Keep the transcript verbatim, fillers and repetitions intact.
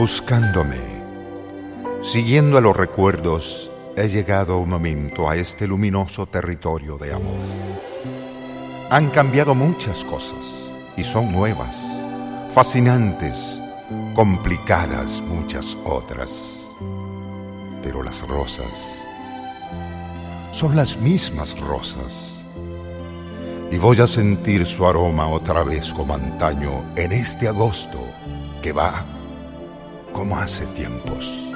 Buscándome, siguiendo a los recuerdos, he llegado un momento a este luminoso territorio de amor. Han cambiado muchas cosas y son nuevas, fascinantes, complicadas muchas otras. Pero las rosas son las mismas rosas. Y voy a sentir su aroma otra vez como antaño en este agosto que va como hace tiempos.